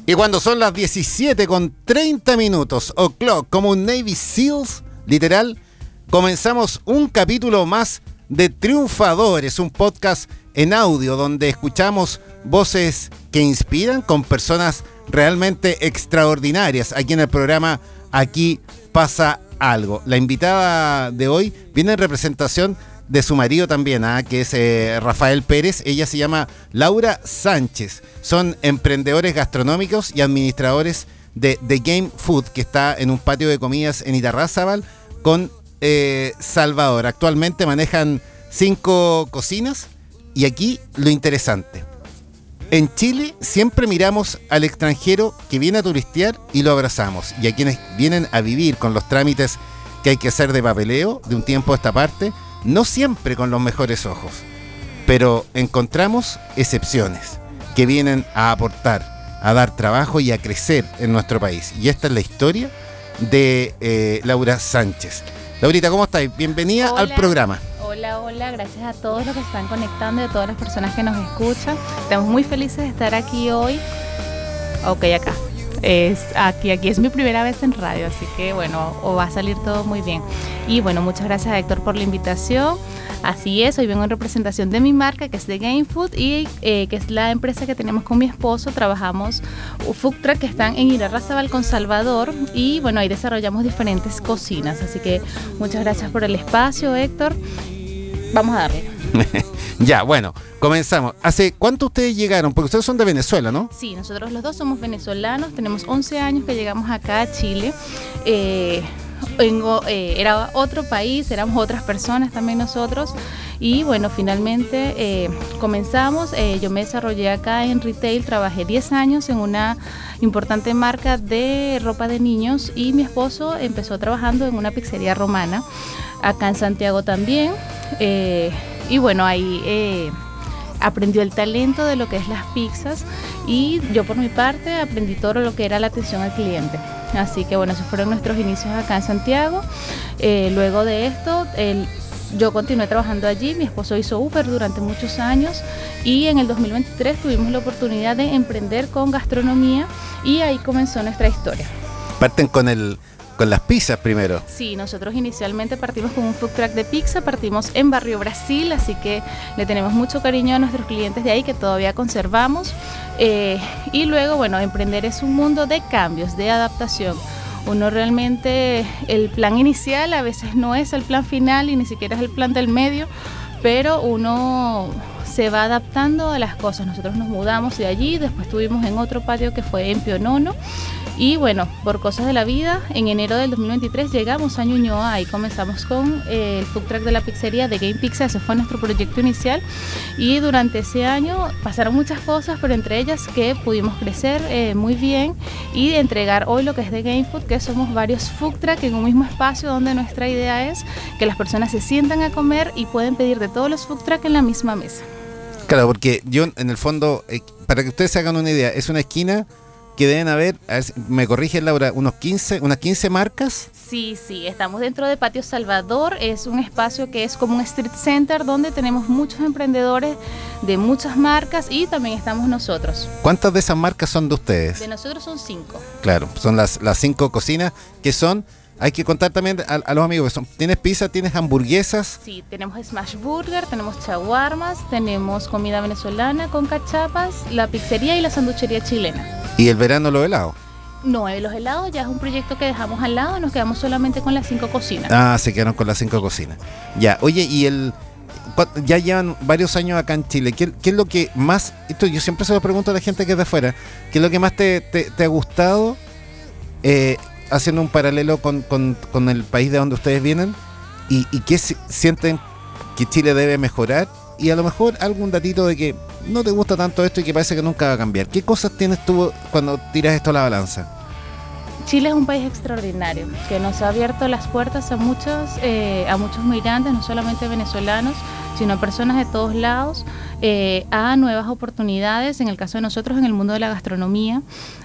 Y cuando son las 17:30 o'clock, como un Navy SEALs, literal, comenzamos un capítulo más de Triunfadores, un podcast en audio donde escuchamos voces que inspiran con personas realmente extraordinarias. Aquí en el programa Aquí pasa algo. La invitada de hoy viene en representación de su marido también, que es Rafael Pérez. Ella se llama Laura Sánchez. Son emprendedores gastronómicos y administradores de The Game Food, que está en un patio de comidas en Irarrázaval con Salvador. Actualmente manejan 5 cocinas y aquí lo interesante. En Chile siempre miramos al extranjero que viene a turistear y lo abrazamos. Y a quienes vienen a vivir con los trámites que hay que hacer de papeleo de un tiempo a esta parte, no siempre con los mejores ojos, pero encontramos excepciones que vienen a aportar, a dar trabajo y a crecer en nuestro país. Y esta es la historia de Laura Sánchez. Laurita, ¿cómo estás? Bienvenida al programa. Hola, gracias a todos los que están conectando y a todas las personas que nos escuchan. Estamos muy felices de estar aquí hoy. Ok, acá. Aquí es mi primera vez en radio, así que bueno, va a salir todo muy bien. Y bueno, muchas gracias a Héctor por la invitación. Así es, hoy vengo en representación de mi marca, que es The Game Food, y que es la empresa que tenemos con mi esposo. Trabajamos food truck que están en Irarrázaval con Salvador, y bueno, ahí desarrollamos diferentes cocinas. Así que muchas gracias por el espacio, Héctor. Vamos a darle. Ya, bueno, comenzamos. ¿Hace cuánto ustedes llegaron? Porque ustedes son de Venezuela, ¿no? Sí, nosotros los dos somos venezolanos. Tenemos 11 años que llegamos acá a Chile. Era otro país, éramos otras personas también nosotros. Y bueno, finalmente comenzamos. Yo me desarrollé acá en retail, trabajé 10 años en una importante marca de ropa de niños, y mi esposo empezó trabajando en una pizzería romana acá en Santiago también. Y bueno, ahí aprendió el talento de lo que es las pizzas, y yo por mi parte aprendí todo lo que era la atención al cliente. Así que bueno, esos fueron nuestros inicios acá en Santiago. Luego de esto, yo continué trabajando allí, mi esposo hizo Uber durante muchos años, y en el 2023 tuvimos la oportunidad de emprender con gastronomía, y ahí comenzó nuestra historia. Parten con las pizzas primero. Sí, nosotros inicialmente partimos con un food truck de pizza, partimos en Barrio Brasil, así que le tenemos mucho cariño a nuestros clientes de ahí, que todavía conservamos. Y luego, bueno, emprender es un mundo de cambios, de adaptación. Uno realmente, el plan inicial a veces no es el plan final y ni siquiera es el plan del medio, pero uno se va adaptando a las cosas. Nosotros nos mudamos de allí, después estuvimos en otro patio que fue en Pionono, y bueno, por cosas de la vida, en enero del 2023 llegamos a Ñuñoa y comenzamos con el food truck de la pizzería de Game Pizza. Ese fue nuestro proyecto inicial, y durante ese año pasaron muchas cosas, pero entre ellas que pudimos crecer muy bien y entregar hoy lo que es The Game Food, que somos varios food truck en un mismo espacio, donde nuestra idea es que las personas se sientan a comer y pueden pedir de todos los food truck en la misma mesa. Claro, porque yo en el fondo, para que ustedes se hagan una idea, es una esquina que deben haber, a ver, me corrige Laura, unas 15 marcas. Sí, estamos dentro de Patio Salvador. Es un espacio que es como un street center donde tenemos muchos emprendedores de muchas marcas, y también estamos nosotros. ¿Cuántas de esas marcas son de ustedes? De nosotros son 5. Claro, son las 5 cocinas que son. Hay que contar también a los amigos, ¿tienes pizza, tienes hamburguesas? Sí, tenemos smash burger, tenemos shawarmas, tenemos comida venezolana con cachapas, la pizzería y la sanduchería chilena. ¿Y el verano los helados? No, los helados ya es un proyecto que dejamos al lado, nos quedamos solamente con las 5 cocinas. Se quedaron con las 5 cocinas. Ya, oye, ya llevan varios años acá en Chile. ¿Qué es lo que más, esto yo siempre se lo pregunto a la gente que es de afuera, qué es lo que más te ha gustado, haciendo un paralelo con el país de donde ustedes vienen, y qué sienten que Chile debe mejorar, y a lo mejor algún datito de que no te gusta tanto esto y que parece que nunca va a cambiar? ¿Qué cosas tienes tú cuando tiras esto a la balanza? Chile es un país extraordinario que nos ha abierto las puertas a muchos migrantes, no solamente venezolanos, sino a personas de todos lados, a nuevas oportunidades, en el caso de nosotros en el mundo de la gastronomía.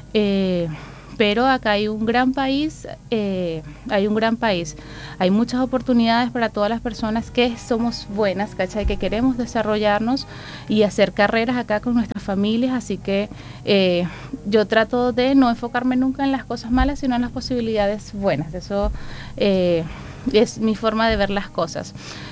Pero acá hay un gran país, hay muchas oportunidades para todas las personas que somos buenas, ¿cachai? Que queremos desarrollarnos y hacer carreras acá con nuestra familias, así que yo trato de no enfocarme nunca en las cosas malas, sino en las posibilidades buenas. Eso es mi forma de ver las cosas.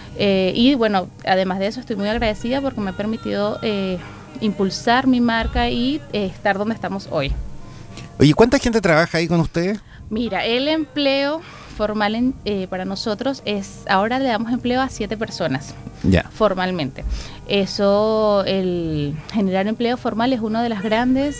Y bueno, además de eso estoy muy agradecida porque me ha permitido impulsar mi marca y estar donde estamos hoy. Oye, ¿cuánta gente trabaja ahí con ustedes? Mira, el empleo formal para nosotros ahora le damos empleo a 7 personas. Ya. Formalmente. Eso, el generar empleo formal es uno de los grandes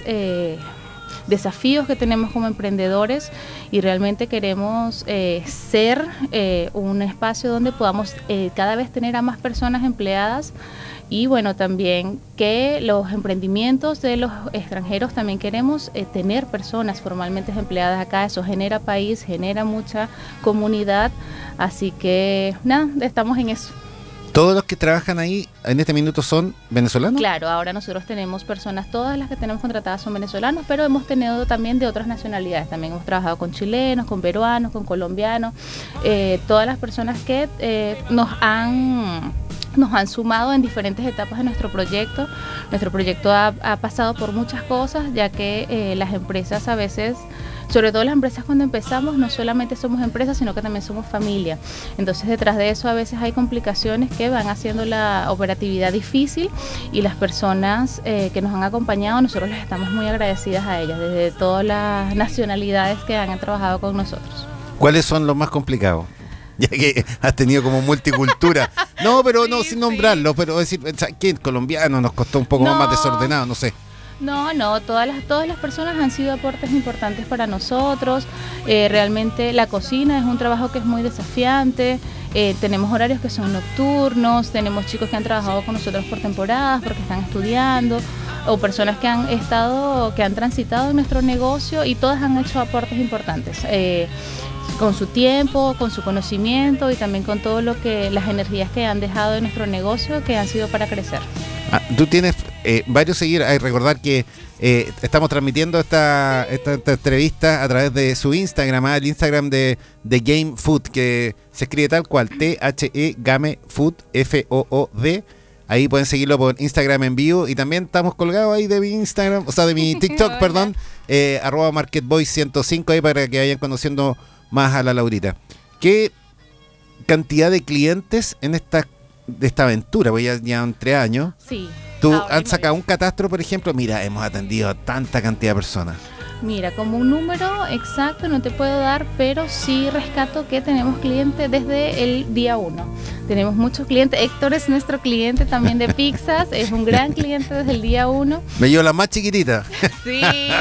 desafíos que tenemos como emprendedores, y realmente queremos ser un espacio donde podamos cada vez tener a más personas empleadas. Y bueno, también que los emprendimientos de los extranjeros también queremos tener personas formalmente empleadas acá. Eso genera país, genera mucha comunidad, así que nada, estamos en eso. ¿Todos los que trabajan ahí en este minuto son venezolanos? Claro, ahora nosotros tenemos personas, todas las que tenemos contratadas son venezolanos, pero hemos tenido también de otras nacionalidades. También hemos trabajado con chilenos, con peruanos, con colombianos, todas las personas que nos han sumado en diferentes etapas de nuestro proyecto. Nuestro proyecto ha pasado por muchas cosas, ya que las empresas a veces, sobre todo las empresas cuando empezamos, no solamente somos empresas, sino que también somos familia. Entonces detrás de eso a veces hay complicaciones que van haciendo la operatividad difícil, y las personas que nos han acompañado, nosotros les estamos muy agradecidas a ellas, desde todas las nacionalidades que han trabajado con nosotros. ¿Cuáles son los más complicados? Ya que has tenido como multicultura. No, pero sí, no sin nombrarlo, pero decir, que el colombiano nos costó un poco más desordenado, no sé. No, todas las personas han sido aportes importantes para nosotros. Realmente la cocina es un trabajo que es muy desafiante. Tenemos horarios que son nocturnos, tenemos chicos que han trabajado con nosotros por temporadas porque están estudiando, o personas que han transitado en nuestro negocio, y todas han hecho aportes importantes. Con su tiempo, con su conocimiento, y también con todo las energías que han dejado en nuestro negocio, que han sido para crecer. Tú tienes varios seguidores. Hay que recordar que estamos transmitiendo esta entrevista a través de su Instagram, el Instagram de Game Food, que se escribe tal cual, THE Game Food, FOOD. Ahí pueden seguirlo por Instagram en vivo, y también estamos colgados ahí de mi Instagram, o sea, de mi TikTok, perdón, @MarketBoy105, ahí para que vayan conociendo más a la Laurita. ¿Qué cantidad de clientes en esta aventura? Porque ya llevan 3 años. Sí. ¿Tú has sacado un catastro, por ejemplo? Mira, hemos atendido a tanta cantidad de personas. Mira, como un número exacto no te puedo dar, pero sí rescato que tenemos clientes desde el día 1. Tenemos muchos clientes. Héctor es nuestro cliente también de pizzas, es un gran cliente desde el día 1. Me llevo la más chiquitita. Sí,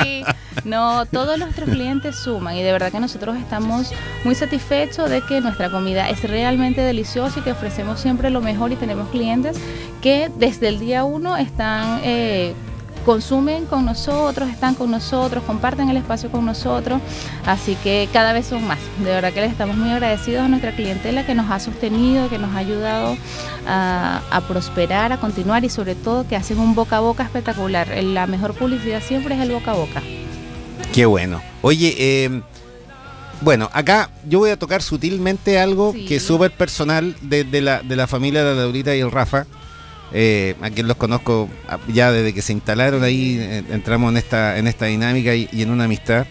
no, todos nuestros clientes suman, y de verdad que nosotros estamos muy satisfechos de que nuestra comida es realmente deliciosa y que ofrecemos siempre lo mejor, y tenemos clientes que desde el día 1 están consumen con nosotros, están con nosotros, comparten el espacio con nosotros, así que cada vez son más. De verdad que les estamos muy agradecidos a nuestra clientela que nos ha sostenido, que nos ha ayudado a prosperar, a continuar, y sobre todo que hacen un boca a boca espectacular. La mejor publicidad siempre es el boca a boca. Qué bueno. Oye, bueno, acá yo voy a tocar sutilmente algo que es súper personal de la familia de la Laurita y el Rafa. A quien los conozco ya desde que se instalaron ahí, entramos en esta dinámica y en una amistad.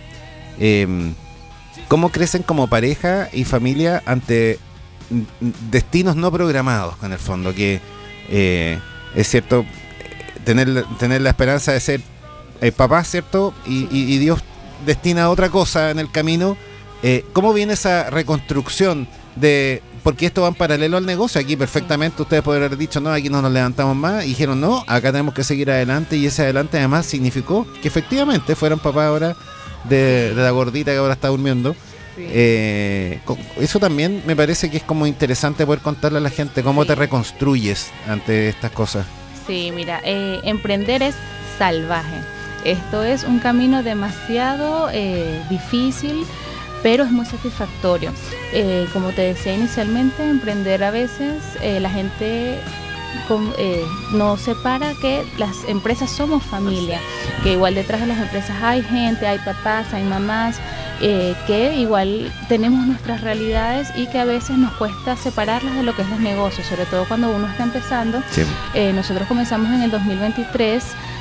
¿Cómo crecen como pareja y familia ante destinos no programados, en el fondo? Que es cierto, tener la esperanza de ser papá, ¿cierto? Y Dios destina otra cosa en el camino. ¿Cómo viene esa reconstrucción porque esto va en paralelo al negocio? Aquí perfectamente ustedes podrían haber dicho, no, aquí no nos levantamos más, y dijeron, no, acá tenemos que seguir adelante, y ese adelante además significó que efectivamente fueran papás ahora de la gordita que ahora está durmiendo. Sí. Eso también me parece que es como interesante poder contarle a la gente cómo te reconstruyes ante estas cosas. Sí, mira, emprender es salvaje. Esto es un camino demasiado difícil, pero es muy satisfactorio. Como te decía inicialmente, emprender a veces la gente no separa que las empresas somos familia, que igual detrás de las empresas hay gente, hay papás, hay mamás, que igual tenemos nuestras realidades y que a veces nos cuesta separarlas de lo que es los negocios, sobre todo cuando uno está empezando. Sí. Nosotros comenzamos en el 2023